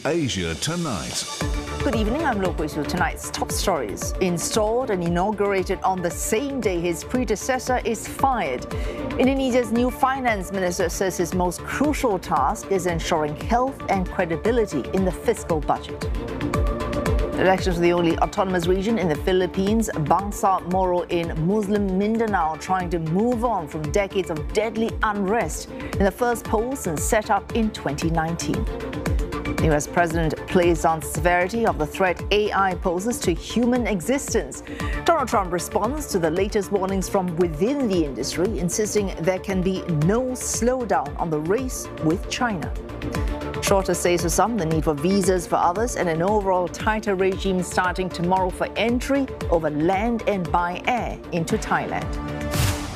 Asia Tonight. Good evening, I'm Lo Hui Su. Tonight's top stories. Installed and inaugurated on the same day his predecessor is fired. Indonesia's new finance minister says his most crucial task is ensuring health and credibility in the fiscal budget. Elections to the only autonomous region in the Philippines, Bangsa Moro in Muslim Mindanao trying to move on from decades of deadly unrest in the first poll since set up in 2019. The US president plays on severity of the threat AI poses to human existence. Donald Trump responds to the latest warnings from within the industry, insisting there can be no slowdown on the race with China. Shorter stays for some, the need for visas for others, and an overall tighter regime starting tomorrow for entry over land and by air into Thailand.